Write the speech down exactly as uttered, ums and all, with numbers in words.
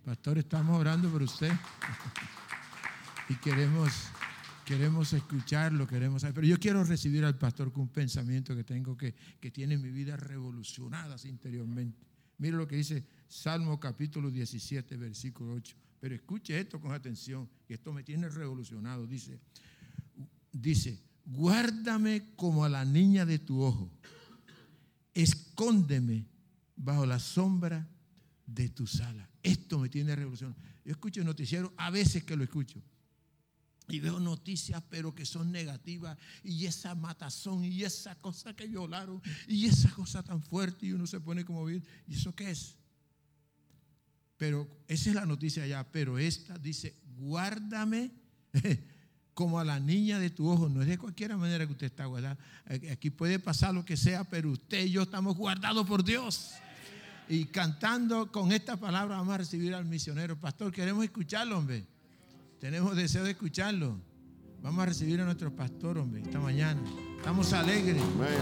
Pastor, estamos orando por usted. Y queremos, queremos escucharlo, queremos saber. Pero yo quiero recibir al pastor con un pensamiento que tengo que, que tiene mi vida revolucionada interiormente. Mire lo que dice Salmo capítulo diecisiete, versículo ocho. Pero escuche esto con atención, que esto me tiene revolucionado. Dice, dice, guárdame como a la niña de tu ojo. Escóndeme bajo la sombra de tus alas. Esto me tiene revolucionado. Yo escucho el noticiero, a veces que lo escucho. Y veo noticias, pero que son negativas. Y esa matazón, y esa cosa que violaron, y esa cosa tan fuerte. Y uno se pone como bien. ¿Y eso qué es? Pero esa es la noticia allá. Pero esta dice, guárdame como a la niña de tu ojo. No es de cualquier manera que usted está guardado. Aquí puede pasar lo que sea, pero usted y yo estamos guardados por Dios. Y cantando con esta palabra vamos a recibir al misionero. Pastor, queremos escucharlo, hombre. Tenemos deseo de escucharlo. Vamos a recibir a nuestro pastor, hombre, esta mañana. Estamos alegres.